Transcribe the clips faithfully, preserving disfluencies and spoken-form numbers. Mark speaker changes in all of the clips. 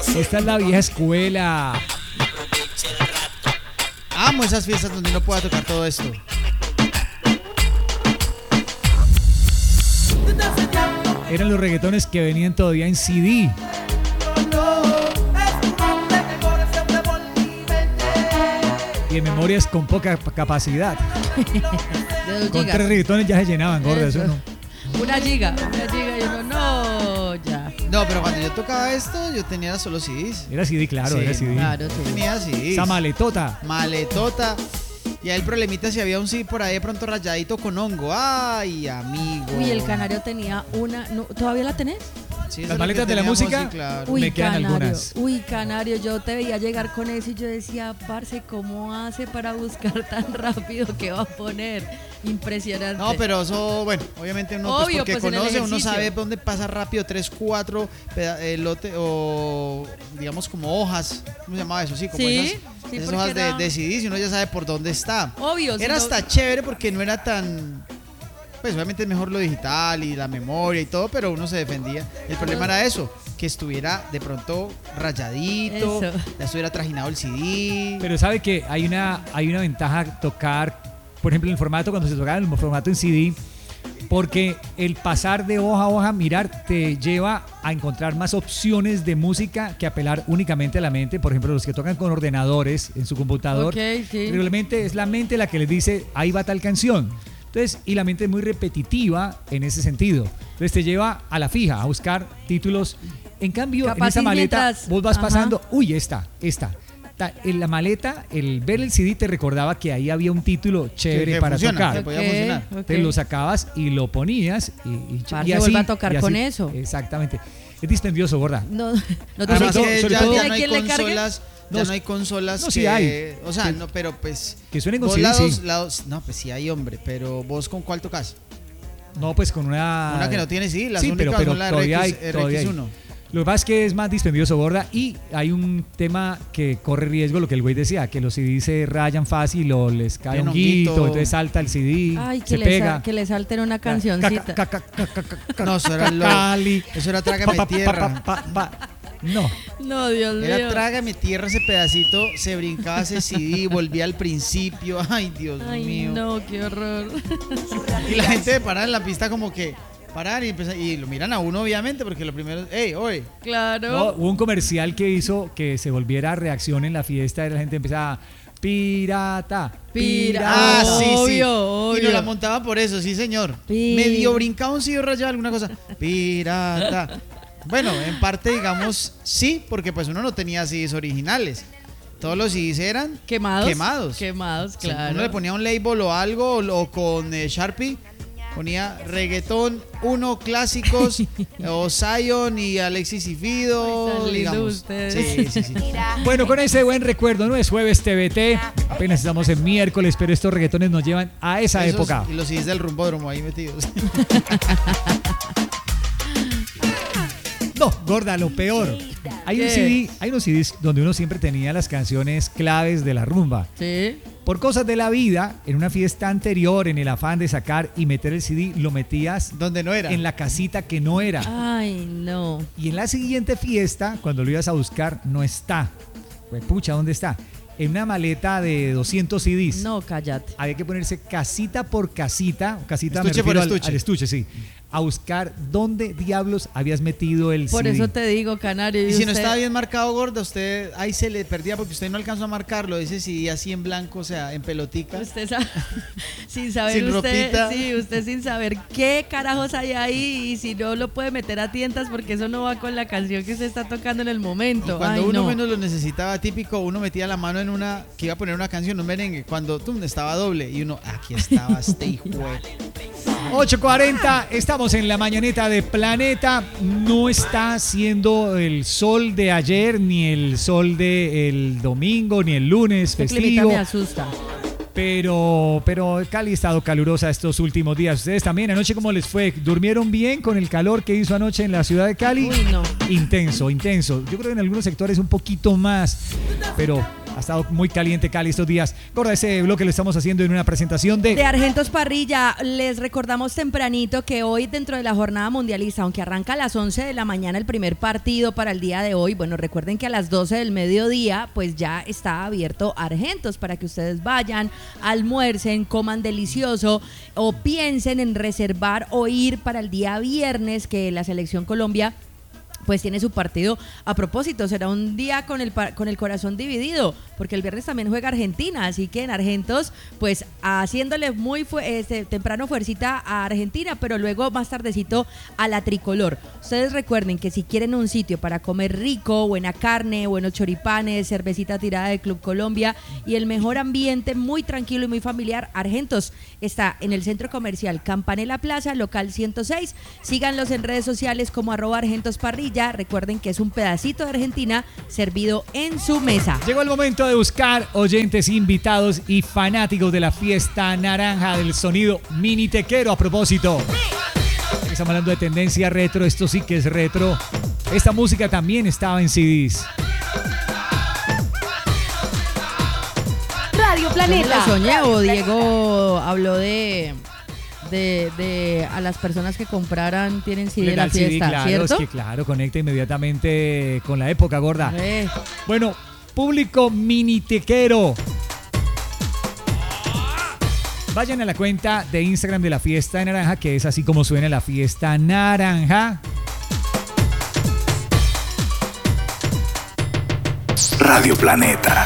Speaker 1: Esta es la vieja escuela.
Speaker 2: Amo esas fiestas donde uno pueda tocar todo esto.
Speaker 1: Eran los reggaetones que venían todavía en C D. Y en memorias con poca capacidad. Con tres reggaetones ya se llenaban, gorda, eso, eso no.
Speaker 3: Una giga, una giga y uno, no, ya.
Speaker 2: No, pero cuando yo tocaba esto, yo tenía solo C Ds.
Speaker 1: Era C D, claro,
Speaker 2: sí,
Speaker 1: era C D.
Speaker 3: Claro, sí.
Speaker 2: Tenía C Ds.
Speaker 1: Esa maletota.
Speaker 2: Maletota. Y ahí el problemita si había un C D por ahí de pronto rayadito con hongo. Ay, amigo.
Speaker 3: Uy, el Canario tenía una, no, ¿todavía la tenés?
Speaker 2: Sí,
Speaker 1: las maletas de la música, sí, claro.
Speaker 3: Uy,
Speaker 1: me quedan
Speaker 3: Canario,
Speaker 1: algunas.
Speaker 3: Uy, Canario, yo te veía llegar con eso y yo decía, parce, ¿cómo hace para buscar tan rápido que va a poner? Impresionante.
Speaker 2: No, pero eso, bueno, obviamente uno
Speaker 3: Obvio,
Speaker 2: pues porque
Speaker 3: pues
Speaker 2: conoce, uno sabe dónde pasa rápido, tres, cuatro eh, lote o digamos como hojas, ¿cómo se llamaba eso? Sí, como
Speaker 3: sí,
Speaker 2: esas,
Speaker 3: sí,
Speaker 2: esas hojas
Speaker 3: era...
Speaker 2: de, de C Ds y uno ya sabe por dónde está.
Speaker 3: Obvio.
Speaker 2: Era
Speaker 3: si
Speaker 2: hasta
Speaker 3: no...
Speaker 2: chévere porque no era tan... Pues obviamente es mejor lo digital y la memoria y todo, pero uno se defendía. El problema era eso, que estuviera de pronto rayadito,
Speaker 3: eso.
Speaker 2: ya estuviera trajinado el C D.
Speaker 1: Pero sabe que hay una, hay una ventaja tocar, por ejemplo, en el formato, cuando se tocaba en el formato en C D, porque el pasar de hoja a hoja, mirar, te lleva a encontrar más opciones de música que apelar únicamente a la mente. Por ejemplo, los que tocan con ordenadores en su computador,
Speaker 3: okay, sí.
Speaker 1: realmente es la mente la que les dice, ahí va tal canción. Entonces, y la mente es muy repetitiva en ese sentido. Entonces te lleva a la fija, a buscar títulos. En cambio,
Speaker 3: Capaz
Speaker 1: en esa maleta
Speaker 3: mientras,
Speaker 1: vos vas
Speaker 3: ajá.
Speaker 1: pasando, uy, esta, esta. En la maleta, el ver el C D te recordaba que ahí había un título chévere
Speaker 2: que, que
Speaker 1: para
Speaker 2: funciona,
Speaker 1: tocar.
Speaker 2: que podía funcionar.
Speaker 1: Okay.
Speaker 2: Okay.
Speaker 1: Te lo sacabas y lo ponías y, y,
Speaker 3: Parce,
Speaker 1: y así.
Speaker 3: vuelva a tocar
Speaker 1: y así,
Speaker 3: con eso.
Speaker 1: Exactamente. Es dispendioso, gorda.
Speaker 3: No, no te
Speaker 2: Además
Speaker 3: sé
Speaker 2: que
Speaker 3: quién,
Speaker 2: ya,
Speaker 3: ¿tiene
Speaker 2: ya no hay
Speaker 3: quién le
Speaker 2: consolas,
Speaker 1: no,
Speaker 2: ya no hay consolas
Speaker 1: no,
Speaker 2: que,
Speaker 1: sí hay.
Speaker 2: O sea,
Speaker 1: que,
Speaker 2: no, pero pues
Speaker 1: que suenen con
Speaker 2: vos
Speaker 1: C D,
Speaker 2: lados,
Speaker 1: sí.
Speaker 2: lados, no, pues sí hay, hombre, pero vos ¿con cuál tocas?
Speaker 1: No, pues con una...
Speaker 2: Una que no tiene sí, las
Speaker 1: sí,
Speaker 2: únicas
Speaker 1: pero, pero
Speaker 2: son la
Speaker 1: todavía
Speaker 2: R X,
Speaker 1: hay, todavía
Speaker 2: R X uno.
Speaker 1: Hay. Lo que pasa es que es más dispendioso, gorda, y hay un tema que corre riesgo, lo que el güey decía, que los C D se rayan fácil o les cae un guito, entonces salta el C D,
Speaker 3: Ay, que
Speaker 1: se
Speaker 3: le
Speaker 1: pega.
Speaker 3: Sa- que le salten una cancioncita.
Speaker 2: Ca, ca, ca, ca, ca, no, eso era lo, eso era Trágame
Speaker 1: pa, pa,
Speaker 2: Tierra.
Speaker 1: Pa, pa, pa, no.
Speaker 3: No, Dios mío.
Speaker 2: Era Trágame Tierra ese pedacito, se brincaba ese C D, volvía al principio. Ay, Dios
Speaker 3: Ay,
Speaker 2: mío.
Speaker 3: no, qué horror.
Speaker 2: Y la gente de parar en la pista como que parar y, empezar, y lo miran a uno obviamente porque lo primero es, hey, oye.
Speaker 3: Claro.
Speaker 1: No, hubo un comercial que hizo que se volviera reacción en la fiesta y la gente empezaba pirata, pirata.
Speaker 2: Ah, sí, sí.
Speaker 3: Obvio, obvio.
Speaker 2: Y nos la montaban por eso, sí, señor.
Speaker 3: Pir-
Speaker 2: Medio brincaba un sillo rayado, alguna cosa. Pirata. Bueno, en parte, digamos, sí, porque pues uno no tenía C Ds originales. Todos los C Ds eran
Speaker 3: quemados.
Speaker 2: Quemados.
Speaker 3: Quemados, claro.
Speaker 2: Sí, uno le ponía un label o algo, o, o con eh, Sharpie. Ponía reggaetón uno clásicos o Zion y Alexis y Fido,
Speaker 3: Ay,
Speaker 2: digamos.
Speaker 3: ustedes.
Speaker 2: Sí, sí, sí.
Speaker 1: Bueno, con ese buen recuerdo, no es jueves T V T, apenas estamos en miércoles, pero estos reggaetones nos llevan a esa
Speaker 2: Esos,
Speaker 1: época.
Speaker 2: Y los C Ds del rumbódromo ahí metidos.
Speaker 1: No, gorda, lo peor. Hay un
Speaker 3: ¿Qué?
Speaker 1: C D, hay unos C Ds donde uno siempre tenía las canciones claves de la rumba.
Speaker 3: Sí.
Speaker 1: Por cosas de la vida, en una fiesta anterior, en el afán de sacar y meter el C D, lo metías
Speaker 2: donde no era.
Speaker 1: En la casita que no era.
Speaker 3: Ay, no.
Speaker 1: Y en la siguiente fiesta, cuando lo ibas a buscar, no está. Pues pucha, ¿dónde está? En una maleta de doscientos C Ds.
Speaker 3: No, cállate.
Speaker 1: Había que ponerse casita por casita, casita
Speaker 2: Estuche
Speaker 1: me refiero
Speaker 2: por
Speaker 1: al,
Speaker 2: estuche.
Speaker 1: al estuche, sí, a buscar dónde diablos habías metido el
Speaker 3: Por
Speaker 1: C D.
Speaker 3: eso te digo, Canario.
Speaker 2: Y si
Speaker 3: usted...
Speaker 2: no estaba bien marcado, gordo, usted ahí se le perdía porque usted no alcanzó a marcarlo. Dice si así en blanco, o sea, en pelotica.
Speaker 3: Usted sabe, sin saber
Speaker 2: Sin
Speaker 3: usted,
Speaker 2: ropita.
Speaker 3: sí, usted sin saber qué carajos hay ahí y si no lo puede meter a tientas porque eso no va con la canción que usted está tocando en el momento.
Speaker 2: Y cuando
Speaker 3: Ay,
Speaker 2: uno
Speaker 3: no.
Speaker 2: menos lo necesitaba, típico, uno metía la mano en una que iba a poner una canción, un merengue, cuando tú estaba doble y uno, aquí estaba este hijo de...
Speaker 1: ocho cuarenta, estamos en la mañaneta de Planeta. No está haciendo el sol de ayer, ni el sol del domingo, ni el lunes
Speaker 3: Este climita
Speaker 1: festivo.
Speaker 3: me asusta.
Speaker 1: Pero, pero Cali ha estado calurosa estos últimos días. Ustedes también, anoche, ¿cómo les fue? ¿Durmieron bien con el calor que hizo anoche en la ciudad de Cali?
Speaker 3: Uy, no.
Speaker 1: Intenso, intenso. Yo creo que en algunos sectores un poquito más, pero Ha estado muy caliente Cali estos días. Gorda, ese bloque lo estamos haciendo en una presentación de...
Speaker 3: De Argentos Parrilla. Les recordamos tempranito que hoy dentro de la jornada mundialista, aunque arranca a las once de la mañana el primer partido para el día de hoy, bueno, recuerden que a las doce del mediodía pues ya está abierto Argentos para que ustedes vayan, almuercen, coman delicioso o piensen en reservar o ir para el día viernes que la Selección Colombia pues tiene su partido. A propósito, será un día con el, con el corazón dividido, porque el viernes también juega Argentina, así que en Argentos, pues haciéndole muy fu- este, temprano fuercita a Argentina, pero luego más tardecito a la tricolor. Ustedes recuerden que si quieren un sitio para comer rico, buena carne, buenos choripanes, cervecita tirada de Club Colombia y el mejor ambiente, muy tranquilo y muy familiar, Argentos está en el Centro Comercial Campanella Plaza, local ciento seis. Síganlos en redes sociales como arroba Argentos Parrilla. Recuerden que es un pedacito de Argentina servido en su mesa.
Speaker 1: Llegó el momento de buscar oyentes, invitados y fanáticos de la fiesta naranja del sonido mini tequero. A propósito, estamos hablando de tendencia retro, esto sí que es retro. Esta música también estaba en C Ds.
Speaker 3: Radio Planeta. ¿Lo soñé o Diego habló de... De, de a las personas que compraran tienen C D de la fiesta,
Speaker 1: C D, claro,
Speaker 3: ¿cierto?
Speaker 1: Es que claro, conecta inmediatamente con la época, gorda.
Speaker 3: Eh.
Speaker 1: Bueno, público mini tequero. Vayan a la cuenta de Instagram de la fiesta naranja, que es así como suena la fiesta naranja.
Speaker 4: Radio Planeta.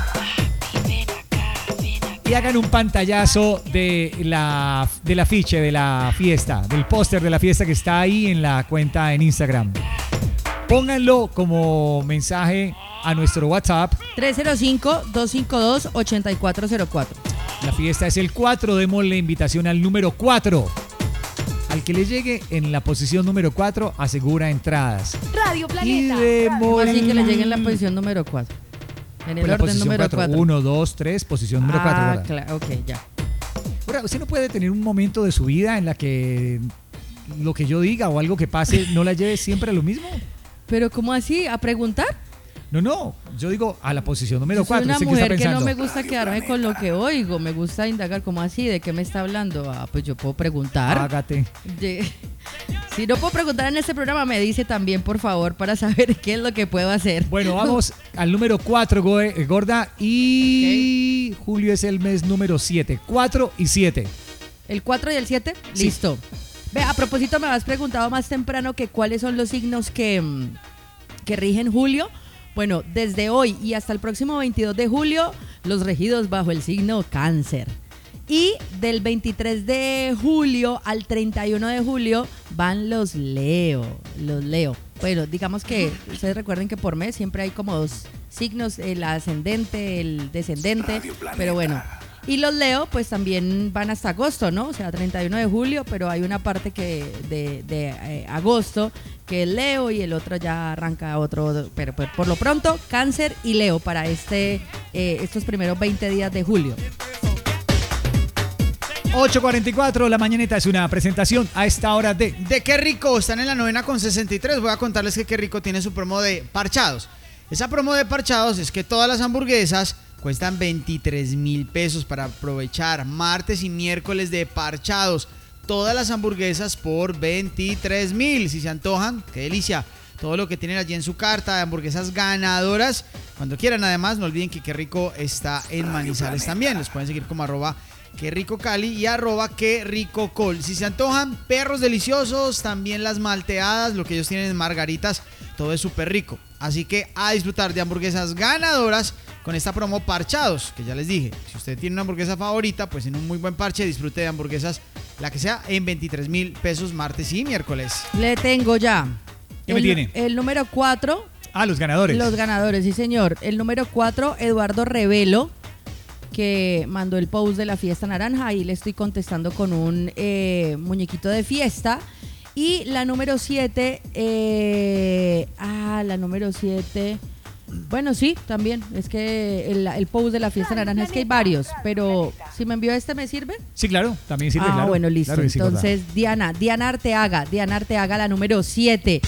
Speaker 1: Y hagan un pantallazo de la, del afiche de la fiesta, del póster de la fiesta que está ahí en la cuenta en Instagram. Pónganlo como mensaje a nuestro WhatsApp.
Speaker 3: tres cero cinco, dos cinco dos, ocho cuatro cero cuatro.
Speaker 1: La fiesta es el cuatro, démosle invitación al número cuatro. Al que le llegue en la posición número cuatro asegura entradas.
Speaker 3: Radio Planeta.
Speaker 1: Y
Speaker 3: ¿Cómo así que le llegue en la posición número cuatro? En el
Speaker 1: Pues la
Speaker 3: orden
Speaker 1: posición
Speaker 3: número
Speaker 1: cuatro.
Speaker 3: cuatro.
Speaker 1: uno, dos, tres, posición número cuatro.
Speaker 3: Ah, claro, ok, ya.
Speaker 1: Ahora, usted no puede tener un momento de su vida en la que lo que yo diga o algo que pase no la lleve siempre a lo mismo.
Speaker 3: Pero ¿cómo así? ¿A preguntar?
Speaker 1: No, no, yo digo a la posición número
Speaker 3: Yo soy
Speaker 1: cuatro.
Speaker 3: una
Speaker 1: ¿Usted qué está
Speaker 3: mujer que
Speaker 1: pensando?
Speaker 3: no me gusta quedarme con lo que oigo, me gusta indagar. ¿Cómo así? ¿De qué me está hablando? Ah, pues yo puedo preguntar.
Speaker 1: Hágate.
Speaker 3: De- Si no puedo preguntar en este programa, me dice también, por favor, para saber qué es lo que puedo hacer.
Speaker 1: Bueno, vamos al número cuatro, gorda. Y okay. Julio es el mes número siete. cuatro y siete.
Speaker 3: ¿El cuatro y el siete?
Speaker 1: Sí.
Speaker 3: Listo. Ve, a propósito, me habías preguntado más temprano que cuáles son los signos que, que rigen Julio. Bueno, desde hoy y hasta el próximo veintidós de julio, los regidos bajo el signo Cáncer. Y del veintitrés de julio al treinta y uno de julio van los Leo, los Leo. Bueno, digamos que ustedes recuerden que por mes siempre hay como dos signos, el ascendente, el descendente, pero bueno. Y los Leo pues también van hasta agosto, ¿no? O sea, treinta y uno de julio, pero hay una parte que de, de eh, agosto que es Leo y el otro ya arranca otro, pero, pero por lo pronto Cáncer y Leo para este eh, estos primeros veinte días de julio.
Speaker 1: ocho cuarenta y cuatro, la mañaneta es una presentación a esta hora de...
Speaker 2: De Qué Rico, están en la novena con sesenta y tres. Voy a contarles que Qué Rico tiene su promo de parchados. Esa promo de parchados es que todas las hamburguesas cuestan veintitrés mil pesos para aprovechar martes y miércoles de parchados. Todas las hamburguesas por veintitrés mil. Si se antojan, qué delicia. Todo lo que tienen allí en su carta de hamburguesas ganadoras. Cuando quieran, además, no olviden que Qué Rico está en Manizales también. Los pueden seguir como arroba Qué Rico Cali y arroba Qué Rico Col. Si se antojan, perros deliciosos, también las malteadas, lo que ellos tienen en margaritas, todo es súper rico. Así que a disfrutar de hamburguesas ganadoras con esta promo parchados, que ya les dije. Si usted tiene una hamburguesa favorita, pues en un muy buen parche disfrute de hamburguesas, la que sea, en veintitrés mil pesos martes y miércoles.
Speaker 3: Le tengo ya.
Speaker 1: ¿Qué me
Speaker 3: el,
Speaker 1: tiene?
Speaker 3: El número cuatro.
Speaker 1: Ah, los ganadores.
Speaker 3: Los ganadores, sí señor. El número cuatro, Eduardo Revelo, que mandó el post de la fiesta naranja. Ahí le estoy contestando con un eh, muñequito de fiesta. Y la número siete, eh, ah, la número siete, bueno, sí, también, es que el, el post de la fiesta naranja es que hay varios, pero si me envió este, ¿me sirve?
Speaker 1: Sí, claro, también sirve,
Speaker 3: ah,
Speaker 1: claro.
Speaker 3: bueno, listo.
Speaker 1: Claro que sí,
Speaker 3: Entonces,
Speaker 1: verdad.
Speaker 3: Diana, Diana Arteaga, Diana Arteaga, la número siete.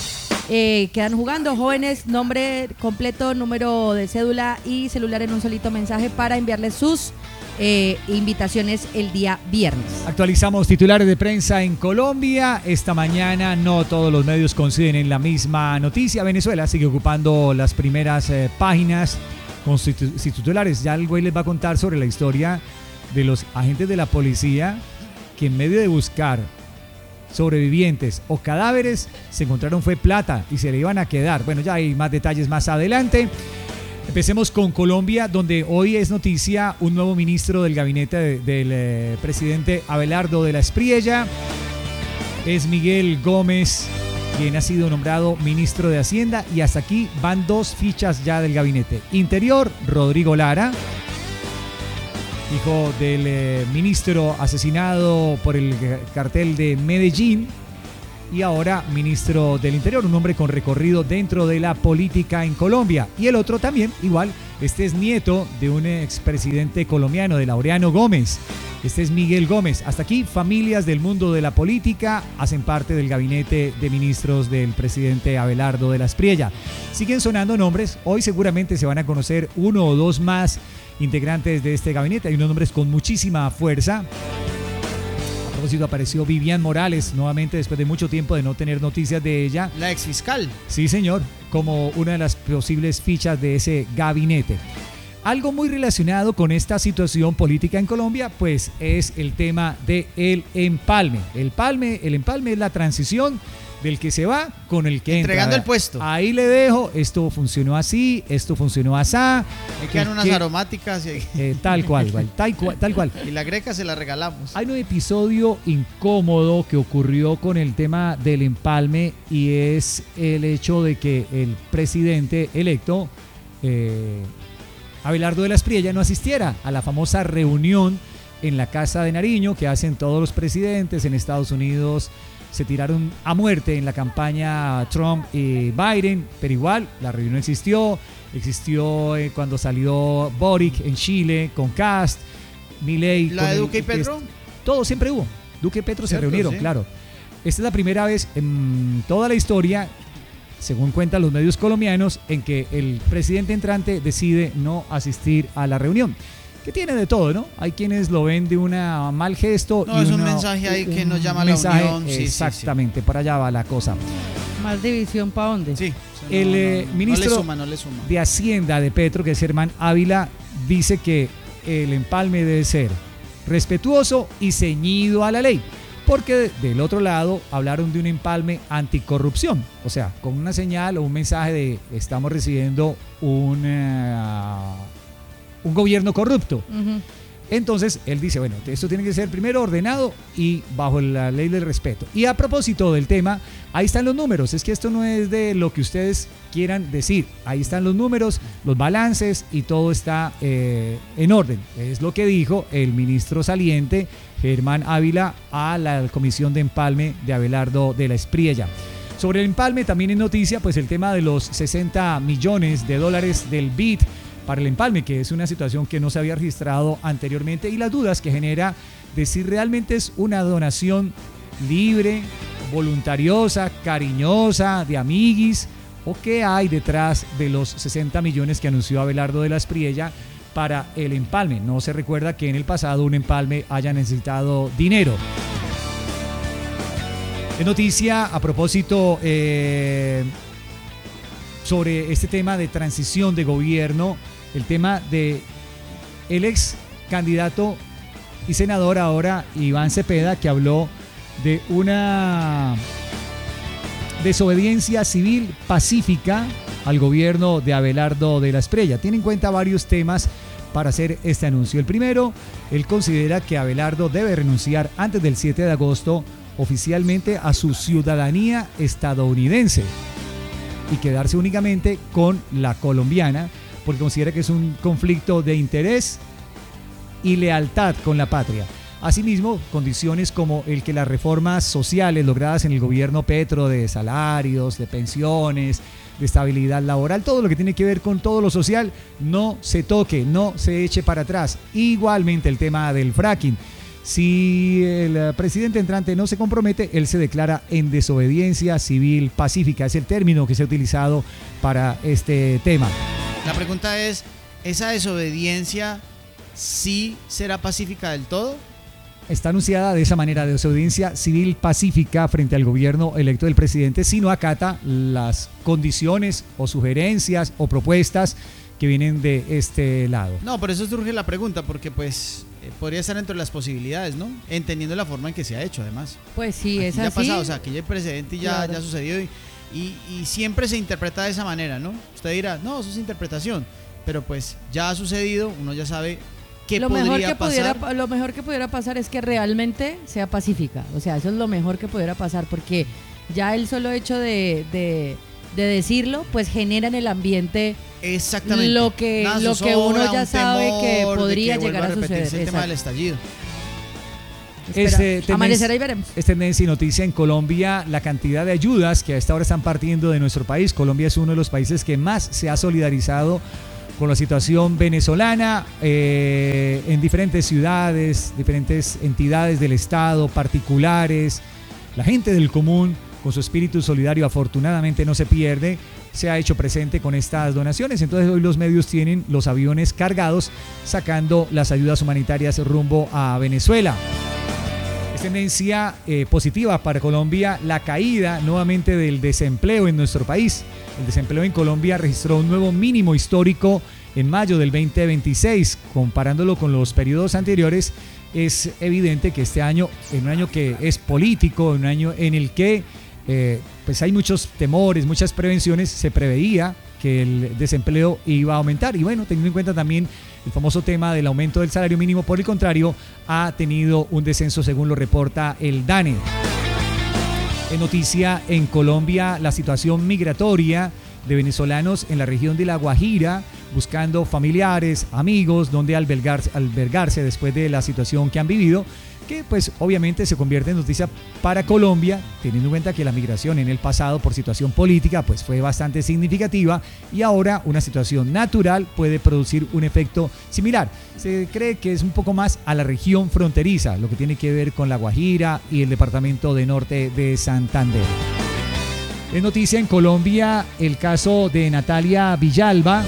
Speaker 3: Eh, quedan jugando jóvenes, nombre completo, número de cédula y celular en un solito mensaje para enviarles sus eh, invitaciones el día viernes.
Speaker 1: Actualizamos titulares de prensa en Colombia. Esta mañana no todos los medios coinciden en la misma noticia. Venezuela sigue ocupando las primeras eh, páginas con sus titulares. Ya el güey les va a contar sobre la historia de los agentes de la policía que en medio de buscar sobrevivientes o cadáveres se encontraron fue plata y se le iban a quedar. Bueno, ya hay más detalles más adelante. Empecemos con Colombia, donde hoy es noticia un nuevo ministro del gabinete de, del eh, presidente Abelardo de la Espriella. Es Miguel Gómez, quien ha sido nombrado ministro de Hacienda, y hasta aquí van dos fichas ya del gabinete. Interior, Rodrigo Lara, hijo del eh, ministro asesinado por el cartel de Medellín, y ahora ministro del Interior, un hombre con recorrido dentro de la política en Colombia. Y el otro también, igual, este es nieto de un expresidente colombiano, de Laureano Gómez. Este es Miguel Gómez. Hasta aquí, familias del mundo de la política hacen parte del gabinete de ministros del presidente Abelardo de la Espriella. Siguen sonando nombres, hoy seguramente se van a conocer uno o dos más integrantes de este gabinete. Hay unos nombres con muchísima fuerza. A propósito, apareció Vivian Morales nuevamente después de mucho tiempo de no tener noticias de ella.
Speaker 2: La exfiscal.
Speaker 1: Sí, señor, como una de las posibles fichas de ese gabinete. Algo muy relacionado con esta situación política en Colombia, pues es el tema del empalme. El palme, el empalme es la transición del que se va con el que
Speaker 2: entregando
Speaker 1: entra.
Speaker 2: el puesto.
Speaker 1: Ahí le dejo, esto funcionó así, esto funcionó así.
Speaker 2: Me quedan unas
Speaker 1: que,
Speaker 2: aromáticas. Y...
Speaker 1: Eh, tal cual, igual, tal cual, tal cual.
Speaker 2: Y la greca se la regalamos.
Speaker 1: Hay un episodio incómodo que ocurrió con el tema del empalme, y es el hecho de que el presidente electo, eh, Abelardo de la Espriella, no asistiera a la famosa reunión en la Casa de Nariño que hacen todos los presidentes en Estados Unidos. Se tiraron a muerte en la campaña Trump y Biden, pero igual la reunión existió. Existió eh, cuando salió Boric en Chile con Cast, Milei.
Speaker 2: ¿La de Duque y Petro?
Speaker 1: Todo siempre hubo. Duque y Petro se
Speaker 2: Cierto,
Speaker 1: reunieron,
Speaker 2: sí.
Speaker 1: claro. Esta es la primera vez en toda la historia, según cuentan los medios colombianos, en que el presidente entrante decide no asistir a la reunión. Que tiene de todo, ¿no? Hay quienes lo ven de un mal gesto.
Speaker 2: No,
Speaker 1: y
Speaker 2: es
Speaker 1: una,
Speaker 2: un mensaje ahí que
Speaker 1: un
Speaker 2: nos llama a
Speaker 1: mensaje,
Speaker 2: la unión. Sí,
Speaker 1: exactamente,
Speaker 2: sí, sí.
Speaker 1: por allá va la cosa.
Speaker 3: ¿Más división para dónde?
Speaker 2: Sí. No,
Speaker 1: El eh,
Speaker 2: no, no,
Speaker 1: ministro
Speaker 2: no le suma, no le suma.
Speaker 1: de Hacienda de Petro, que es Germán Ávila, dice que el empalme debe ser respetuoso y ceñido a la ley. Porque del otro lado hablaron de un empalme anticorrupción, o sea, con una señal o un mensaje de estamos recibiendo un, uh, un gobierno corrupto.
Speaker 3: Uh-huh.
Speaker 1: Entonces él dice, bueno, esto tiene que ser primero ordenado y bajo la ley del respeto. Y a propósito del tema, ahí están los números. Es que esto no es de lo que ustedes quieran decir. Ahí están los números, los balances y todo está eh, en orden. Es lo que dijo el ministro saliente, Germán Ávila, a la comisión de empalme de Abelardo de la Espriella. Sobre el empalme también es noticia pues el tema de los sesenta millones de dólares del B I D para el empalme, que es una situación que no se había registrado anteriormente, y las dudas que genera de si realmente es una donación libre, voluntariosa, cariñosa, de amiguis, o qué hay detrás de los sesenta millones que anunció Abelardo de la Espriella para el empalme. No se recuerda que en el pasado un empalme haya necesitado dinero. Es noticia a propósito eh, sobre este tema de transición de gobierno, el tema de el ex candidato y senador ahora Iván Cepeda, que habló de una desobediencia civil pacífica al gobierno de Abelardo de la Espriella. Tiene en cuenta varios temas para hacer este anuncio. El primero, él considera que Abelardo debe renunciar antes del siete de agosto oficialmente a su ciudadanía estadounidense y quedarse únicamente con la colombiana, porque considera que es un conflicto de interés y lealtad con la patria. Asimismo, condiciones como el que las reformas sociales logradas en el gobierno Petro de salarios, de pensiones, de estabilidad laboral, todo lo que tiene que ver con todo lo social, no se toque, no se eche para atrás. Igualmente el tema del fracking. Si el presidente entrante no se compromete, él se declara en desobediencia civil pacífica. Es el término que se ha utilizado para este tema.
Speaker 2: La pregunta es, ¿esa desobediencia sí será pacífica del todo?
Speaker 1: Está anunciada de esa manera, de desobediencia civil pacífica frente al gobierno electo del presidente si no acata las condiciones o sugerencias o propuestas que vienen de este lado.
Speaker 2: No, por eso surge la pregunta, porque pues eh, podría estar entre las posibilidades, ¿no? Entendiendo la forma en que se ha hecho, además.
Speaker 3: Pues sí,
Speaker 2: Aquí
Speaker 3: es
Speaker 2: ya
Speaker 3: así.
Speaker 2: ha pasado, o sea, aquí ya hay precedente y ya,
Speaker 3: Claro.
Speaker 2: ya ha sucedido y, y, y siempre se interpreta de esa manera, ¿no? Usted dirá, no, eso es interpretación, pero pues ya ha sucedido, uno ya sabe qué
Speaker 3: lo mejor
Speaker 2: podría
Speaker 3: que
Speaker 2: pasar.
Speaker 3: pudiera, lo mejor que pudiera pasar es que realmente sea pacífica. O sea, eso es lo mejor que pudiera pasar, porque ya el solo hecho de, de, de decirlo, pues genera en el ambiente
Speaker 2: Exactamente.
Speaker 3: lo que,
Speaker 2: Una
Speaker 3: lo que uno
Speaker 2: zozobra,
Speaker 3: ya
Speaker 2: un
Speaker 3: sabe que
Speaker 2: temor de
Speaker 3: podría
Speaker 2: que vuelva
Speaker 3: llegar a
Speaker 2: repetirse
Speaker 3: suceder.
Speaker 2: el tema del
Speaker 3: Exacto.
Speaker 2: estallido.
Speaker 1: Este,
Speaker 3: Espera, amanecerá y veremos.
Speaker 1: Es tendencia y noticia en Colombia la cantidad de ayudas que a esta hora están partiendo de nuestro país. Colombia es uno de los países que más se ha solidarizado con la situación venezolana eh, en diferentes ciudades, diferentes entidades del Estado, particulares. La gente del común, con su espíritu solidario, afortunadamente no se pierde, se ha hecho presente con estas donaciones. Entonces hoy los medios tienen los aviones cargados sacando las ayudas humanitarias rumbo a Venezuela. Es tendencia eh, positiva para Colombia la caída nuevamente del desempleo en nuestro país. El desempleo en Colombia registró un nuevo mínimo histórico en mayo del veinte veintiséis. Comparándolo con los periodos anteriores, es evidente que este año, en un año que es político, en un año en el que eh, pues hay muchos temores, muchas prevenciones, se preveía que el desempleo iba a aumentar. Y bueno, teniendo en cuenta también el famoso tema del aumento del salario mínimo, por el contrario, ha tenido un descenso según lo reporta el DANE. En noticia en Colombia, la situación migratoria de venezolanos en la región de La Guajira, buscando familiares, amigos, donde albergarse, albergarse después de la situación que han vivido, que pues obviamente se convierte en noticia para Colombia, teniendo en cuenta que la migración en el pasado por situación política pues fue bastante significativa y ahora una situación natural puede producir un efecto similar. Se cree que es un poco más a la región fronteriza, lo que tiene que ver con La Guajira y el departamento de norte de Santander. Es noticia en Colombia el caso de Natalia Villalba,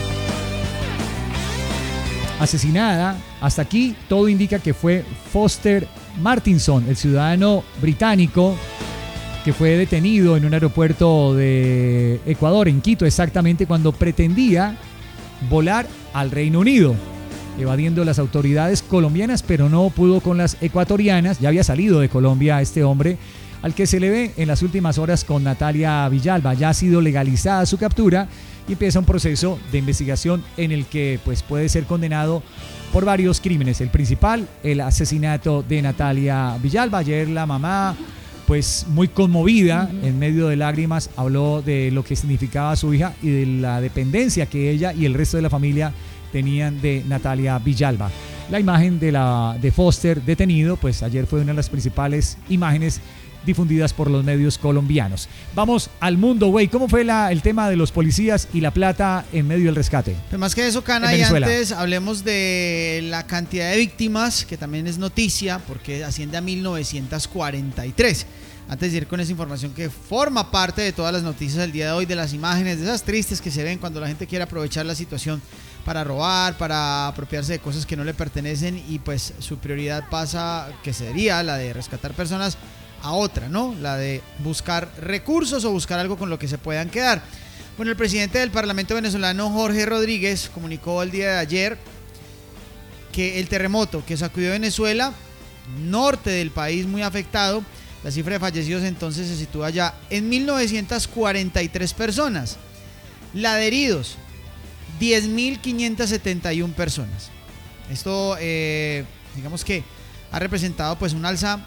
Speaker 1: asesinada. Hasta aquí todo indica que fue Foster Martinson, el ciudadano británico que fue detenido en un aeropuerto de Ecuador, en Quito exactamente, cuando pretendía volar al Reino Unido, evadiendo las autoridades colombianas, pero no pudo con las ecuatorianas. Ya había salido de Colombia este hombre, al que se le ve en las últimas horas con Natalia Villalba. Ya ha sido legalizada su captura y empieza un proceso de investigación en el que pues, puede ser condenado por varios crímenes. El principal, el asesinato de Natalia Villalba. Ayer la mamá, pues muy conmovida, en medio de lágrimas, habló de lo que significaba su hija y de la dependencia que ella y el resto de la familia tenían de Natalia Villalba. La imagen de, la, de Foster detenido, pues ayer fue una de las principales imágenes difundidas por los medios colombianos. Vamos al mundo, güey. ¿Cómo fue la, el tema de los policías y la plata en medio del rescate?
Speaker 2: Pues más que eso, Cana, y antes hablemos de la cantidad de víctimas, que también es noticia, porque asciende a mil novecientos cuarenta y tres. Antes de ir con esa información que forma parte de todas las noticias del día de hoy, de las imágenes, de esas tristes que se ven cuando la gente quiere aprovechar la situación para robar, para apropiarse de cosas que no le pertenecen, y pues su prioridad pasa, que sería la de rescatar personas, a otra, ¿no? La de buscar recursos o buscar algo con lo que se puedan quedar. Bueno, el presidente del Parlamento venezolano, Jorge Rodríguez, comunicó el día de ayer que el terremoto que sacudió Venezuela, norte del país muy afectado, la cifra de fallecidos entonces se sitúa ya en mil novecientos cuarenta y tres personas. La de heridos, diez mil quinientos setenta y una personas. Esto, eh, digamos que ha representado pues un alza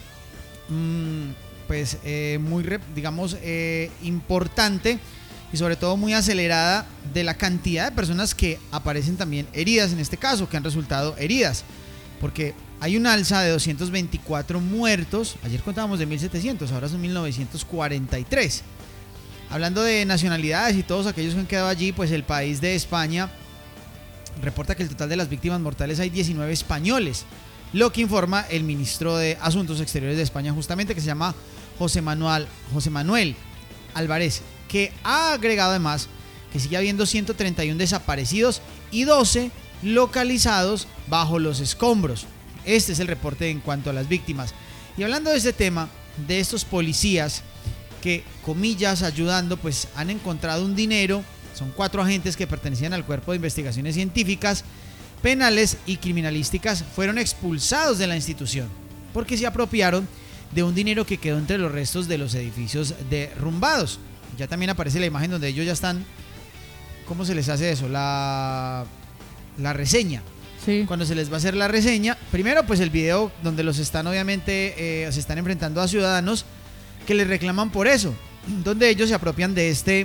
Speaker 2: pues eh, muy, digamos, eh, importante y sobre todo muy acelerada de la cantidad de personas que aparecen también heridas en este caso, que han resultado heridas, porque hay un alza de doscientos veinticuatro muertos. Ayer contábamos de mil setecientos, ahora son mil novecientos cuarenta y tres. Hablando de nacionalidades y todos aquellos que han quedado allí, pues el país de España reporta que el total de las víctimas mortales hay diecinueve españoles, lo que informa el ministro de Asuntos Exteriores de España, justamente, que se llama José Manuel, José Manuel Álvarez, que ha agregado además que sigue habiendo ciento treinta y uno desaparecidos y doce localizados bajo los escombros. Este es el reporte en cuanto a las víctimas. Y hablando de este tema, de estos policías que, comillas, ayudando, pues han encontrado un dinero. Son cuatro agentes que pertenecían al Cuerpo de Investigaciones Científicas, Penales y Criminalísticas. Fueron expulsados de la institución porque se apropiaron de un dinero que quedó entre los restos de los edificios derrumbados. Ya también aparece la imagen donde ellos ya están. ¿Cómo se les hace eso? La, la reseña.
Speaker 3: Sí.
Speaker 2: Cuando se les va a hacer la reseña, primero pues el video donde los están obviamente, eh, se están enfrentando a ciudadanos que les reclaman por eso, donde ellos se apropian de este,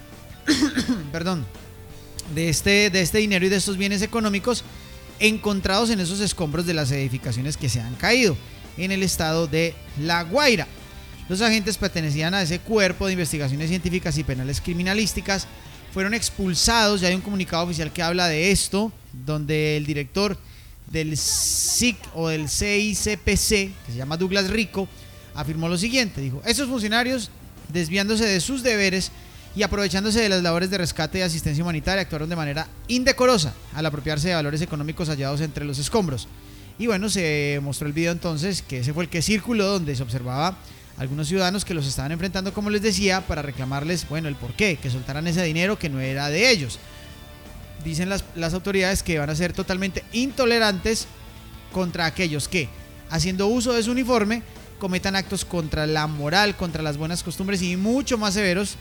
Speaker 2: perdón, de este, de este dinero y de estos bienes económicos encontrados en esos escombros de las edificaciones que se han caído en el estado de La Guaira. Los agentes pertenecían a ese Cuerpo de Investigaciones Científicas y Penales Criminalísticas. Fueron expulsados, ya hay un comunicado oficial que habla de esto, donde el director del S I C o del C I C P C, que se llama Douglas Rico, afirmó lo siguiente, dijo: estos funcionarios, desviándose de sus deberes y aprovechándose de las labores de rescate y asistencia humanitaria, actuaron de manera indecorosa al apropiarse de valores económicos hallados entre los escombros. Y bueno, se mostró el video entonces, que ese fue el que circuló, donde se observaba algunos ciudadanos que los estaban enfrentando, como les decía, para reclamarles, bueno, el por qué, que soltaran ese dinero que no era de ellos. Dicen las, las autoridades que van a ser totalmente intolerantes contra aquellos que, haciendo uso de su uniforme, cometan actos contra la moral, contra las buenas costumbres y mucho más severos.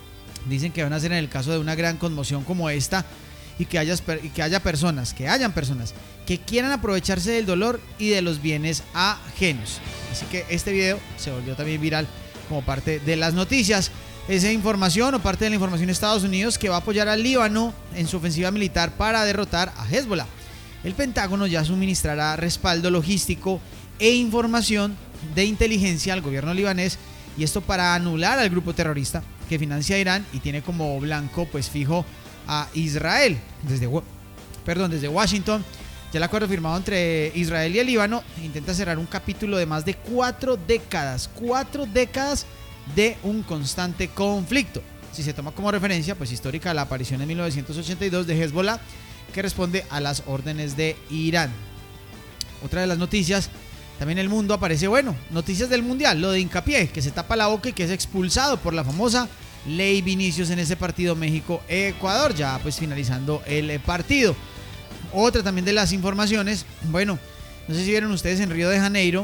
Speaker 2: Dicen que van a ser en el caso de una gran conmoción como esta, y que haya, y que haya personas, que hayan personas que quieran aprovecharse del dolor y de los bienes ajenos. Así que este video se volvió también viral como parte de las noticias. Esa información o parte de la información de Estados Unidos, que va a apoyar al Líbano en su ofensiva militar para derrotar a Hezbollah. El Pentágono ya suministrará respaldo logístico e información de inteligencia al gobierno libanés, y esto para anular al grupo terrorista que financia a Irán y tiene como blanco pues fijo a Israel. Desde, perdón, desde Washington, ya el acuerdo firmado entre Israel y el Líbano intenta cerrar un capítulo de más de cuatro décadas, cuatro décadas de un constante conflicto. Si se toma como referencia pues histórica la aparición en mil novecientos ochenta y dos de Hezbollah, que responde a las órdenes de Irán. Otra de las noticias, también el mundo aparece, bueno, noticias del mundial, lo de Hincapié, que se tapa la boca y que es expulsado por la famosa Ley Vinicius en ese partido México-Ecuador, ya pues finalizando el partido. Otra también de las informaciones, bueno, no sé si vieron ustedes en Río de Janeiro,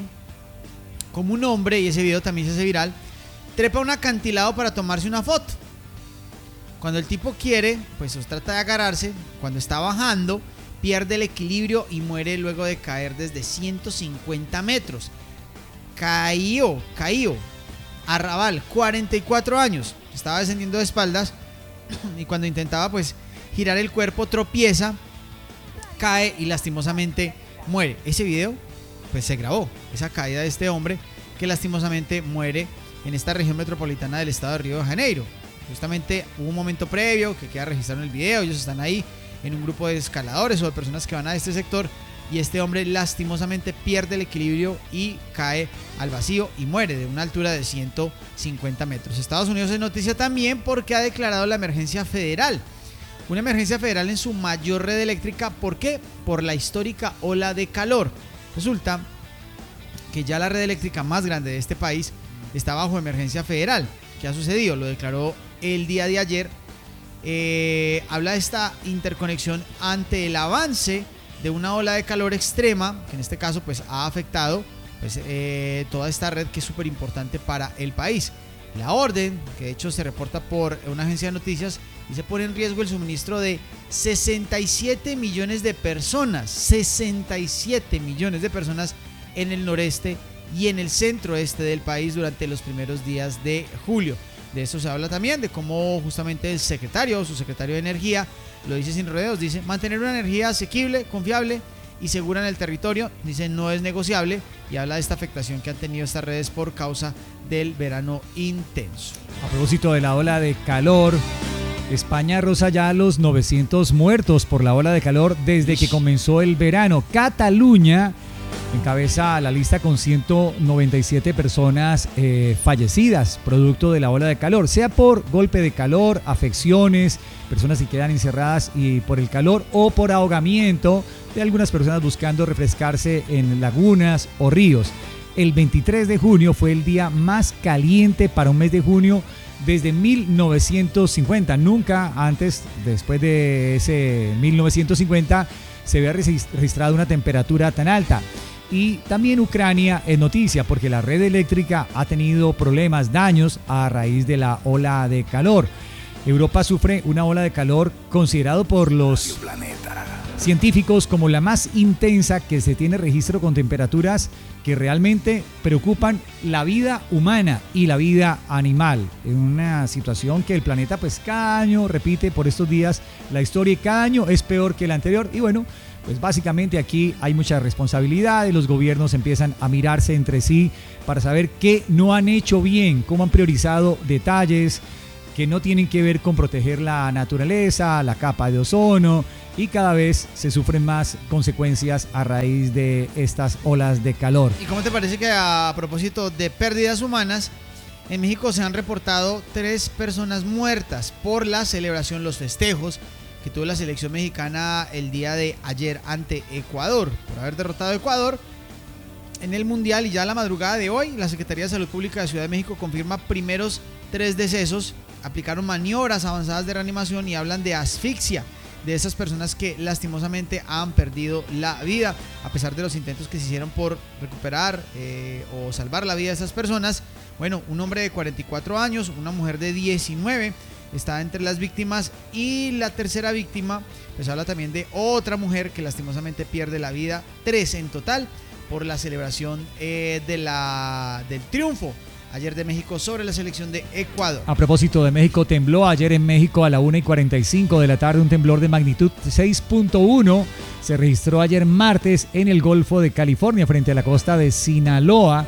Speaker 2: como un hombre, y ese video también se hace viral, trepa un acantilado para tomarse una foto. Cuando el tipo quiere, pues trata de agarrarse, cuando está bajando, pierde el equilibrio y muere luego de caer desde ciento cincuenta metros. Cayó, cayó. Arrabal, cuarenta y cuatro años. Estaba descendiendo de espaldas y cuando intentaba pues girar el cuerpo tropieza, cae y lastimosamente muere. Ese video pues se grabó, esa caída de este hombre que lastimosamente muere en esta región metropolitana del estado de Río de Janeiro. Justamente hubo un momento previo que queda registrado en el video, ellos están ahí en un grupo de escaladores o de personas que van a este sector, y este hombre lastimosamente pierde el equilibrio y cae al vacío y muere de una altura de ciento cincuenta metros. Estados Unidos es noticia también porque ha declarado la emergencia federal, una emergencia federal en su mayor red eléctrica. ¿Por qué? Por la histórica ola de calor. Resulta que ya la red eléctrica más grande de este país está bajo emergencia federal. ¿Qué ha sucedido? Lo declaró el día de ayer. Eh, habla de esta interconexión ante el avance de una ola de calor extrema, que en este caso pues ha afectado pues, eh, toda esta red que es súper importante para el país. La orden, que de hecho se reporta por una agencia de noticias, y se pone en riesgo el suministro de sesenta y siete millones de personas, sesenta y siete millones de personas en el noreste y en el centro este del país durante los primeros días de julio. De eso se habla también, de cómo justamente el secretario o su secretario de Energía lo dice sin rodeos, dice mantener una energía asequible, confiable y segura en el territorio, dice no es negociable, y habla de esta afectación que han tenido estas redes por causa del verano intenso.
Speaker 1: A propósito de la ola de calor, España roza ya los novecientos muertos por la ola de calor desde que comenzó el verano. Cataluña encabeza la lista con ciento noventa y siete personas eh, fallecidas producto de la ola de calor, sea por golpe de calor, afecciones, personas que quedan encerradas y por el calor o por ahogamiento de algunas personas buscando refrescarse en lagunas o ríos. El veintitrés de junio fue el día más caliente para un mes de junio desde mil novecientos cincuenta. Nunca antes, después de ese mil novecientos cincuenta, se había registrado una temperatura tan alta. Y también Ucrania es noticia porque la red eléctrica ha tenido problemas, daños a raíz de la ola de calor. Europa sufre una ola de calor considerado por los científicos como la más intensa que se tiene registro, con temperaturas que realmente preocupan la vida humana y la vida animal. En una situación que el planeta pues cada año repite por estos días la historia y cada año es peor que el anterior. Y bueno, pues básicamente aquí hay mucha responsabilidad y los gobiernos empiezan a mirarse entre sí para saber qué no han hecho bien, cómo han priorizado detalles que no tienen que ver con proteger la naturaleza, la capa de ozono, y cada vez se sufren más consecuencias a raíz de estas olas de calor.
Speaker 2: ¿Y cómo te parece que, a propósito de pérdidas humanas, en México se han reportado tres personas muertas por la celebración, los festejos que tuvo la selección mexicana el día de ayer ante Ecuador, por haber derrotado a Ecuador en el Mundial? Y ya a la madrugada de hoy, la Secretaría de Salud Pública de Ciudad de México confirma primeros tres decesos. Aplicaron maniobras avanzadas de reanimación y hablan de asfixia de esas personas que lastimosamente han perdido la vida, a pesar de los intentos que se hicieron por recuperar eh, o salvar la vida de esas personas. Bueno, un hombre de cuarenta y cuatro años, una mujer de diecinueve está entre las víctimas, y la tercera víctima, pues habla también de otra mujer que lastimosamente pierde la vida, tres en total, por la celebración eh, de la, del triunfo ayer de México sobre la selección de Ecuador.
Speaker 1: A propósito de México, tembló ayer en México a la una y cuarenta y cinco de la tarde un temblor de magnitud seis punto uno. Se registró ayer martes en el Golfo de California, frente a la costa de Sinaloa.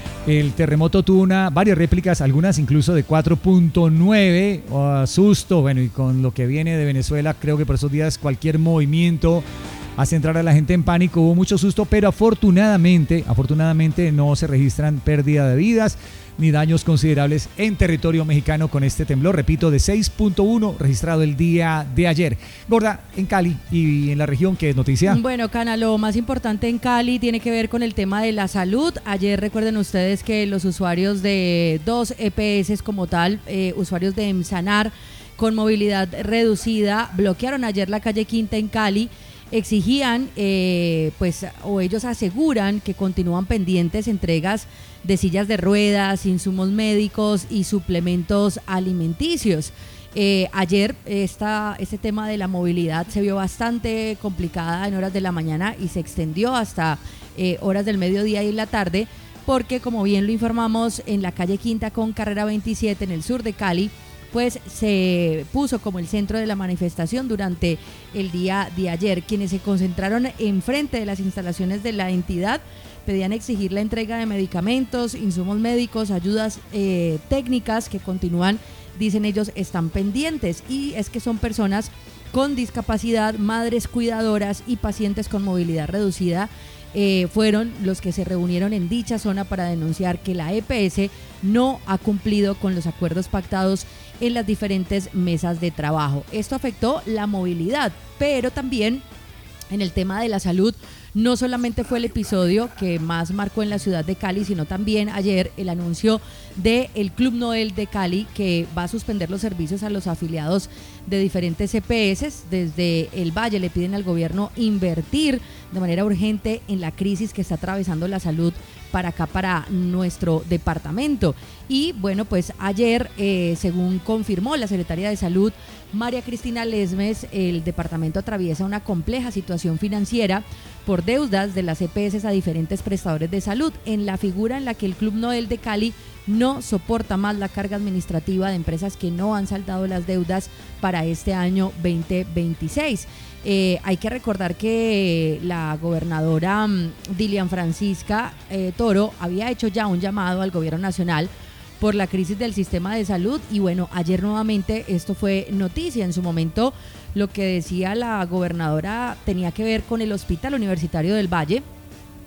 Speaker 1: El terremoto tuvo una, varias réplicas, algunas incluso de cuatro punto nueve. Oh, susto, bueno, y con lo que viene de Venezuela, creo que por esos días cualquier movimiento hace entrar a la gente en pánico. Hubo mucho susto, pero afortunadamente, afortunadamente no se registran pérdida de vidas ni daños considerables en territorio mexicano con este temblor, repito, de seis punto uno registrado el día de ayer. Gorda, en Cali y en la región, ¿qué noticia?
Speaker 3: Bueno, Cana, lo más importante en Cali tiene que ver con el tema de la salud. Ayer recuerden ustedes que los usuarios de dos E P S como tal, eh, usuarios de Emsanar con movilidad reducida, bloquearon ayer la calle Quinta en Cali. Exigían, eh, pues, o ellos aseguran que continúan pendientes entregas de sillas de ruedas, insumos médicos y suplementos alimenticios. Eh, ayer esta, este tema de la movilidad se vio bastante complicada en horas de la mañana y se extendió hasta eh, horas del mediodía y la tarde, porque como bien lo informamos, en la calle Quinta con carrera veintisiete en el sur de Cali, pues se puso como el centro de la manifestación durante el día de ayer. Quienes se concentraron enfrente de las instalaciones de la entidad pedían exigir la entrega de medicamentos, insumos médicos, ayudas eh, técnicas que continúan, dicen ellos, están pendientes, y es que son personas con discapacidad, madres cuidadoras y pacientes con movilidad reducida. Eh, fueron los que se reunieron en dicha zona para denunciar que la E P S no ha cumplido con los acuerdos pactados en las diferentes mesas de trabajo. Esto afectó la movilidad, pero también en el tema de la salud. No solamente fue el episodio que más marcó en la ciudad de Cali, sino también ayer el anuncio del Club Noel de Cali, que va a suspender los servicios a los afiliados de diferentes E P S. Desde el Valle le piden al gobierno invertir de manera urgente en la crisis que está atravesando la salud para acá, para nuestro departamento. Y bueno, pues ayer, eh, según confirmó la secretaria de Salud, María Cristina Lesmes, el departamento atraviesa una compleja situación financiera por deudas de las E P S a diferentes prestadores de salud, en la figura en la que el Club Noel de Cali no soporta más la carga administrativa de empresas que no han saldado las deudas para este año veinte veintiséis. Eh, hay que recordar que la gobernadora um, Dilian Francisca eh, Toro había hecho ya un llamado al gobierno nacional por la crisis del sistema de salud, y bueno, ayer nuevamente esto fue noticia. En su momento lo que decía la gobernadora tenía que ver con el Hospital Universitario del Valle,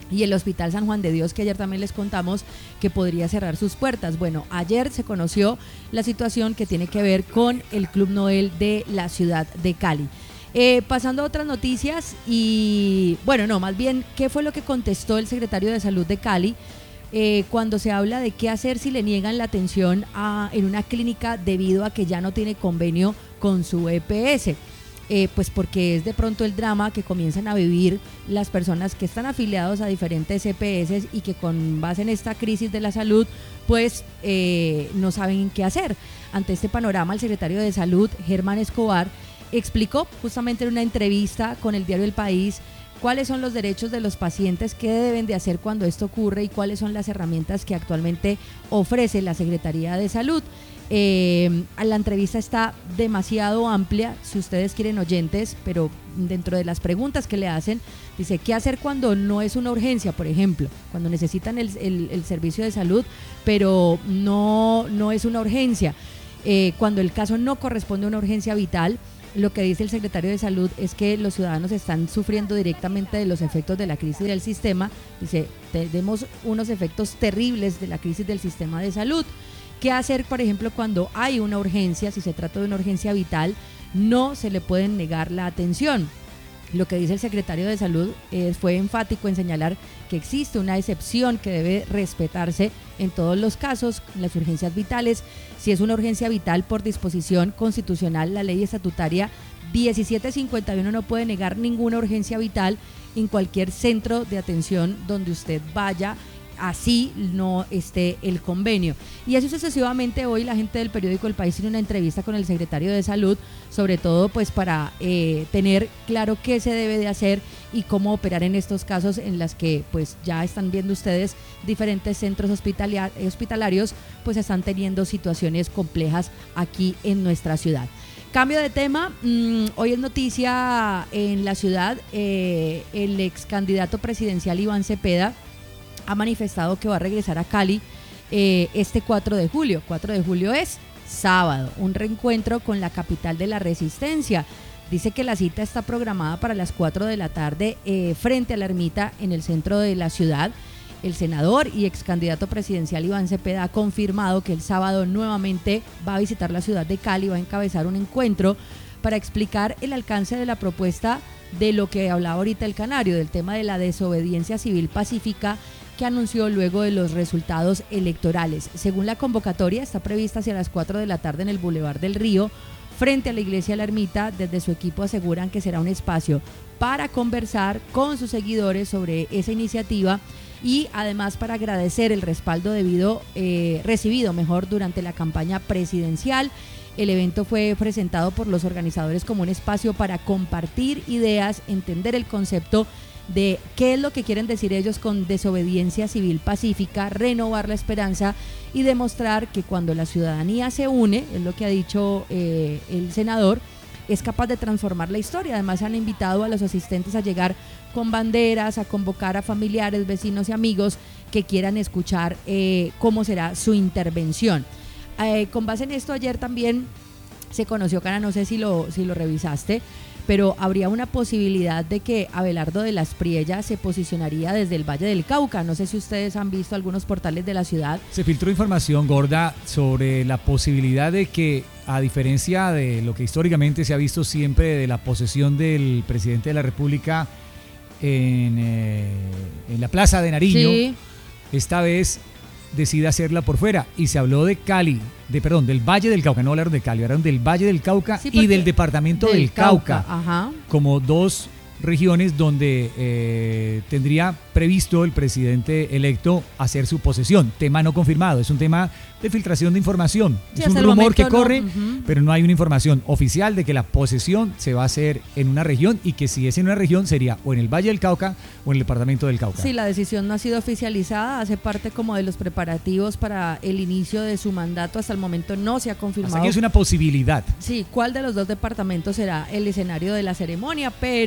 Speaker 3: y el Hospital San Juan de Dios, que ayer también les contamos que podría cerrar sus puertas. Bueno, ayer se conoció la situación que tiene que ver con el Club Noel de la ciudad de Cali. Eh, pasando a otras noticias y, bueno, no, más bien, ¿qué fue lo que contestó el secretario de Salud de Cali eh, cuando se habla de qué hacer si le niegan la atención a, en una clínica debido a que ya no tiene convenio con su E P S? Eh, pues porque es de pronto el drama que comienzan a vivir las personas que están afiliados a diferentes E P S y que con base en esta crisis de la salud pues eh, no saben qué hacer. Ante este panorama, el secretario de Salud, Germán Escobar, explicó justamente en una entrevista con el diario El País cuáles son los derechos de los pacientes, qué deben de hacer cuando esto ocurre y cuáles son las herramientas que actualmente ofrece la Secretaría de Salud. Eh, la entrevista está demasiado amplia, si ustedes quieren oyentes, pero dentro de las preguntas que le hacen, dice qué hacer cuando no es una urgencia, por ejemplo, cuando necesitan el, el, el servicio de salud, pero no, no es una urgencia, eh, cuando el caso no corresponde a una urgencia vital. Lo que dice el secretario de Salud es que los ciudadanos están sufriendo directamente de los efectos de la crisis del sistema. Dice, tenemos unos efectos terribles de la crisis del sistema de salud. ¿Qué hacer, por ejemplo, cuando hay una urgencia? Si se trata de una urgencia vital, no se le puede negar la atención. Lo que dice el secretario de Salud eh, fue enfático en señalar que existe una excepción que debe respetarse en todos los casos, en las urgencias vitales. Si es una urgencia vital por disposición constitucional, la ley estatutaria diecisiete cincuenta y uno no puede negar ninguna urgencia vital en cualquier centro de atención donde usted vaya, así no esté el convenio. Y así sucesivamente. Hoy la gente del periódico El País tiene una entrevista con el secretario de Salud, sobre todo pues para eh, tener claro qué se debe de hacer y cómo operar en estos casos en las que pues ya están viendo ustedes diferentes centros hospitalia- hospitalarios pues están teniendo situaciones complejas aquí en nuestra ciudad. Cambio de tema, mmm, hoy es noticia en la ciudad, eh, el ex candidato presidencial Iván Cepeda ha manifestado que va a regresar a Cali eh, este cuatro de julio. cuatro de julio es sábado, un reencuentro con la capital de la resistencia. Dice que la cita está programada para las cuatro de la tarde eh, frente a la ermita en el centro de la ciudad. El senador y ex candidato presidencial Iván Cepeda ha confirmado que el sábado nuevamente va a visitar la ciudad de Cali, va a encabezar un encuentro para explicar el alcance de la propuesta de lo que hablaba ahorita el Canario, del tema de la desobediencia civil pacífica que anunció luego de los resultados electorales. Según la convocatoria, está prevista hacia las cuatro de la tarde en el Boulevard del Río, frente a la iglesia La Ermita. Desde su equipo aseguran que será un espacio para conversar con sus seguidores sobre esa iniciativa y además para agradecer el respaldo debido, eh, recibido mejor durante la campaña presidencial. El evento fue presentado por los organizadores como un espacio para compartir ideas, entender el concepto de qué es lo que quieren decir ellos con desobediencia civil pacífica, renovar la esperanza y demostrar que cuando la ciudadanía se une, es lo que ha dicho eh, el senador, es capaz de transformar la historia. Además han invitado a los asistentes a llegar con banderas, a convocar a familiares, vecinos y amigos que quieran escuchar eh, cómo será su intervención. Eh, con base en esto, ayer también se conoció, Cana, no sé si lo, si lo revisaste, pero habría una posibilidad de que Abelardo de la Espriella se posicionaría desde el Valle del Cauca. No sé si ustedes han visto algunos portales de la ciudad.
Speaker 1: Se filtró información, Gorda, sobre la posibilidad de que, a diferencia de lo que históricamente se ha visto siempre de la posesión del presidente de la República en, eh, en la Plaza de Nariño, sí, esta vez decide hacerla por fuera. Y se habló de Cali, de perdón, del Valle del Cauca, no hablaron de Cali, hablaron del Valle del Cauca, sí, y del departamento del, del Cauca, Cauca ajá, como dos regiones donde eh, tendría previsto el presidente electo hacer su posesión. Tema no confirmado, es un tema de filtración de información. Sí, es un rumor que corre, no, uh-huh, pero no hay una información oficial de que la posesión se va a hacer en una región y que si es en una región sería o en el Valle del Cauca o en el departamento del Cauca.
Speaker 3: Sí, la decisión no ha sido oficializada, hace parte como de los preparativos para el inicio de su mandato. Hasta el momento no se ha confirmado.
Speaker 1: Hasta aquí es una posibilidad.
Speaker 3: Sí, ¿cuál de los dos departamentos será el escenario de la ceremonia? Pero eh,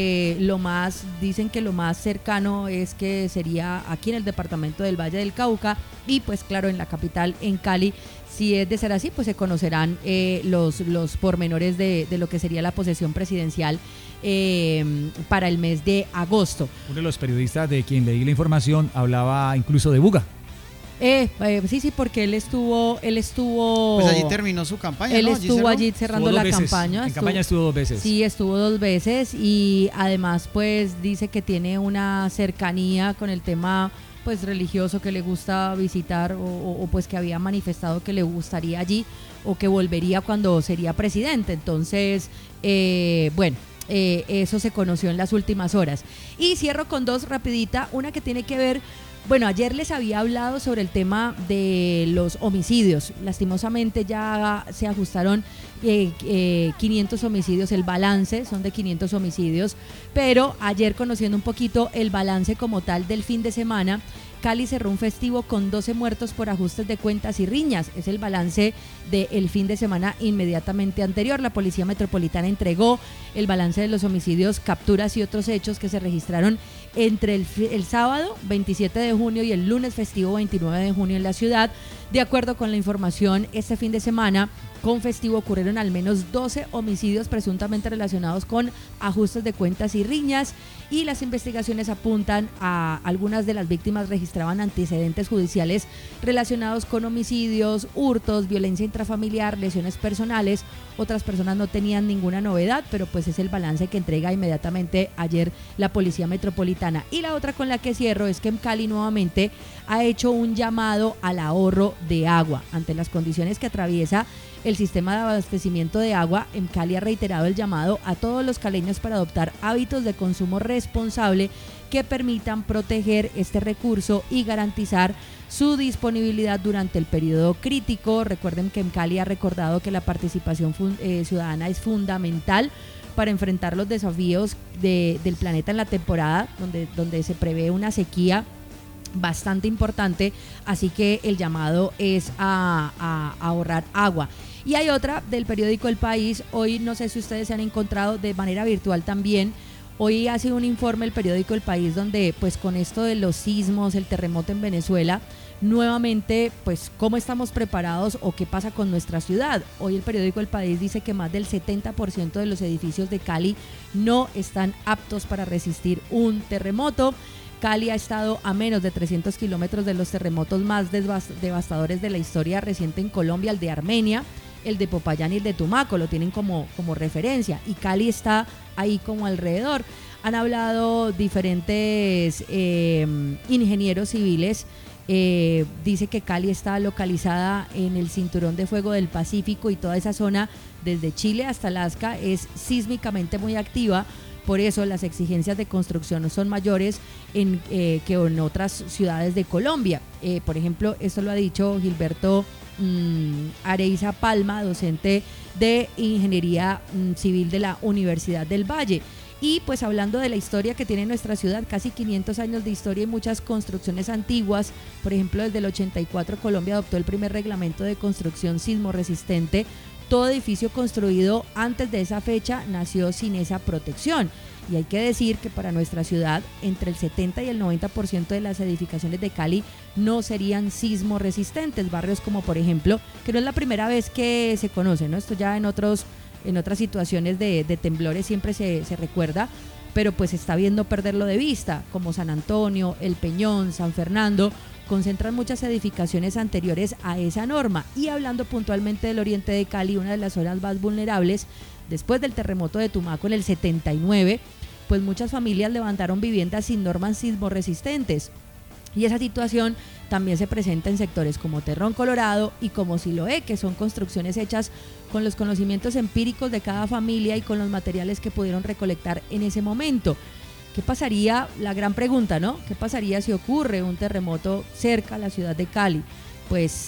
Speaker 3: eh, lo más, dicen que lo más cercano es que sería aquí en el departamento del Valle del Cauca y pues claro en la capital, en Cali. Si es de ser así, pues se conocerán eh, los, los pormenores de, de lo que sería la posesión presidencial eh, para el mes de agosto.
Speaker 1: Uno de los periodistas de quien leí la información hablaba incluso de Buga.
Speaker 3: Eh, eh, sí, sí, porque él estuvo, él estuvo.
Speaker 2: Pues allí terminó su campaña.
Speaker 3: Él
Speaker 2: ¿no?
Speaker 3: estuvo
Speaker 2: allí,
Speaker 3: allí cerrando la
Speaker 1: veces.
Speaker 3: campaña.
Speaker 1: En
Speaker 3: estuvo,
Speaker 1: campaña estuvo dos veces.
Speaker 3: Sí, estuvo dos veces y además, pues dice que tiene una cercanía con el tema, pues religioso que le gusta visitar o, o, o pues que había manifestado que le gustaría allí o que volvería cuando sería presidente. Entonces, eh, bueno. Eh, eso se conoció en las últimas horas. Y cierro con dos rapidita, una que tiene que ver, bueno, ayer les había hablado sobre el tema de los homicidios. Lastimosamente ya se ajustaron eh, eh, quinientos homicidios, el balance son de quinientos homicidios, pero ayer conociendo un poquito el balance como tal del fin de semana, Cali cerró un festivo con doce muertos por ajustes de cuentas y riñas. Es el balance del fin de semana inmediatamente anterior. La Policía Metropolitana entregó el balance de los homicidios, capturas y otros hechos que se registraron entre el, el sábado veintisiete de junio y el lunes festivo veintinueve de junio en la ciudad. De acuerdo con la información, este fin de semana con festivo ocurrieron al menos doce homicidios presuntamente relacionados con ajustes de cuentas y riñas, y las investigaciones apuntan a algunas de las víctimas registraban antecedentes judiciales relacionados con homicidios, hurtos, violencia intrafamiliar, lesiones personales. Otras personas no tenían ninguna novedad, pero pues es el balance que entrega inmediatamente ayer la Policía Metropolitana. Y la otra con la que cierro es que en Cali nuevamente ha hecho un llamado al ahorro de agua. Ante las condiciones que atraviesa el sistema de abastecimiento de agua, en Cali ha reiterado el llamado a todos los caleños para adoptar hábitos de consumo responsable que permitan proteger este recurso y garantizar su disponibilidad durante el periodo crítico. Recuerden que en Cali ha recordado que la participación fun- eh, ciudadana es fundamental para enfrentar los desafíos de, del planeta en la temporada donde, donde se prevé una sequía bastante importante, así que el llamado es a, a, a ahorrar agua. Y hay otra del periódico El País, hoy no sé si ustedes se han encontrado de manera virtual también, hoy hace un informe el periódico El País donde pues con esto de los sismos, el terremoto en Venezuela, nuevamente pues cómo estamos preparados o qué pasa con nuestra ciudad. Hoy el periódico El País dice que más del setenta por ciento de los edificios de Cali no están aptos para resistir un terremoto. Cali ha estado a menos de trescientos kilómetros de los terremotos más devastadores de la historia reciente en Colombia, el de Armenia, el de Popayán y el de Tumaco, lo tienen como, como referencia, y Cali está ahí como alrededor. Han hablado diferentes eh, ingenieros civiles, eh, dice que Cali está localizada en el cinturón de fuego del Pacífico y toda esa zona desde Chile hasta Alaska es sísmicamente muy activa. Por eso las exigencias de construcción son mayores en, eh, que en otras ciudades de Colombia. Eh, por ejemplo, esto lo ha dicho Gilberto mmm, Areiza Palma, docente de Ingeniería mmm, Civil de la Universidad del Valle. Y pues hablando de la historia que tiene nuestra ciudad, casi quinientos años de historia y muchas construcciones antiguas. Por ejemplo, desde el ochenta y cuatro Colombia adoptó el primer reglamento de construcción sismo resistente. Todo edificio construido antes de esa fecha nació sin esa protección. Y hay que decir que para nuestra ciudad, entre el setenta y el noventa por ciento de las edificaciones de Cali no serían sismo resistentes. Barrios como, por ejemplo, que no es la primera vez que se conoce, ¿no? Esto ya en otros, en otras situaciones de, de temblores siempre se, se recuerda, pero pues se está viendo perderlo de vista, como San Antonio, El Peñón, San Fernando, concentran muchas edificaciones anteriores a esa norma. Y hablando puntualmente del oriente de Cali, una de las zonas más vulnerables después del terremoto de Tumaco en el setenta y nueve, pues muchas familias levantaron viviendas sin normas sismo resistentes. Y esa situación también se presenta en sectores como Terrón Colorado y como Siloé, que son construcciones hechas con los conocimientos empíricos de cada familia y con los materiales que pudieron recolectar en ese momento. ¿Qué pasaría? La gran pregunta, ¿no? ¿Qué pasaría si ocurre un terremoto cerca a la ciudad de Cali? Pues,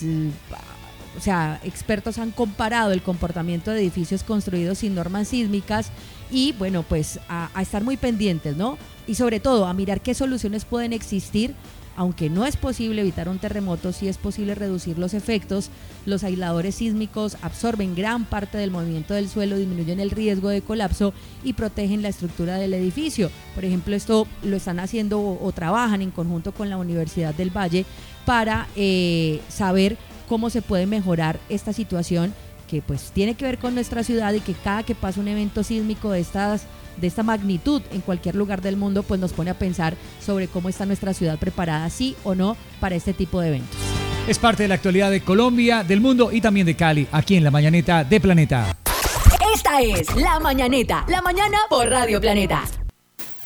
Speaker 3: o sea, expertos han comparado el comportamiento de edificios construidos sin normas sísmicas y, bueno, pues a, a estar muy pendientes, ¿no? Y sobre todo a mirar qué soluciones pueden existir aunque no es posible evitar un terremoto, sí es posible reducir los efectos. Los aisladores sísmicos absorben gran parte del movimiento del suelo, disminuyen el riesgo de colapso y protegen la estructura del edificio. Por ejemplo, esto lo están haciendo o, o trabajan en conjunto con la Universidad del Valle para eh, saber cómo se puede mejorar esta situación que pues tiene que ver con nuestra ciudad, y que cada que pasa un evento sísmico de estas de esta magnitud en cualquier lugar del mundo, pues nos pone a pensar sobre cómo está nuestra ciudad preparada, sí o no, para este tipo de eventos.
Speaker 1: Es parte de la actualidad de Colombia, del mundo y también de Cali, aquí en La Mañanita de Planeta.
Speaker 5: Esta es La Mañanita, la mañana por Radio Planeta.